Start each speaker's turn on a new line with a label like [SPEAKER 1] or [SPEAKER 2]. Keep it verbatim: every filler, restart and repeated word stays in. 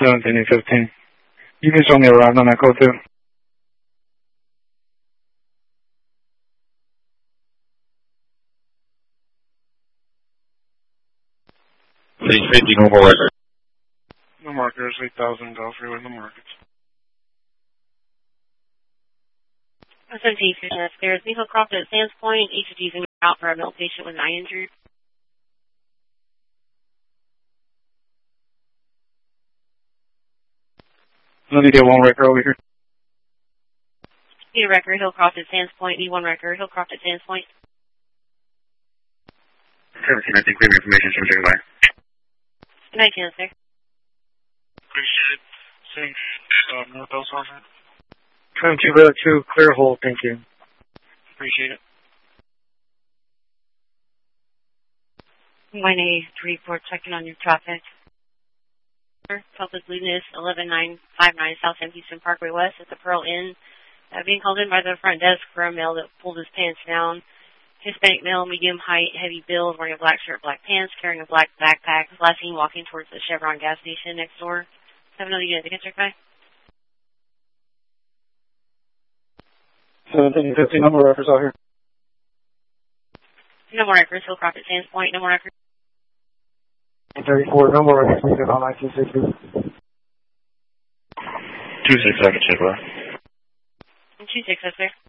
[SPEAKER 1] seventeen and fifteen. You can show me around on that code too.
[SPEAKER 2] six fifty, no more record.
[SPEAKER 1] No markers, eight thousand, Gulf Freeway, no markers.
[SPEAKER 3] seventeen fifty, that's clear. Vehicle crossed at Sands Point. H O G is out for a male patient with an eye injury.
[SPEAKER 1] Let me get one record over here.
[SPEAKER 3] Need a record, Hillcroft at Sands Point. Need one record, Hillcroft at Sands Point.
[SPEAKER 2] seventeen, I think we have information from J Y.
[SPEAKER 3] nineteen, sir.
[SPEAKER 1] Appreciate it. Same, uh, Northwest Sergeant. seventeen Red two, clear hold, thank you. Appreciate it.
[SPEAKER 3] one eight three four, checking on your traffic. Public Lunas, eleven nine five nine South San Houston Parkway West at the Pearl Inn. Uh, being called in by the front desk for a male that pulled his pants down. Hispanic male, medium height, heavy build, wearing a black shirt, black pants, carrying a black backpack. Last seen walking towards the Chevron gas station next door. Have another unit to get checked by.
[SPEAKER 1] seventeen fifty, no more records out here.
[SPEAKER 3] No more records, Hillcroft at Sands Point. No more records.
[SPEAKER 1] thirty-four, no more records, we on nineteen sixty.
[SPEAKER 2] two six seven, check, bro.
[SPEAKER 3] two six, sir.